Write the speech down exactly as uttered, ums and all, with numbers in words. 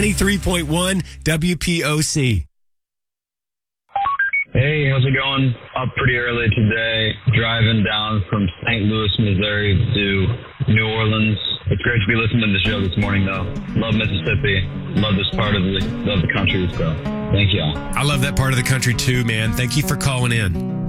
ninety-three point one W P O C. Hey, how's it going? Up pretty early today, driving down from Saint Louis, Missouri to New Orleans. It's great to be listening to the show this morning, though. Love Mississippi. Love this part of the, love the country, so thank y'all. I love that part of the country, too, man. Thank you for calling in.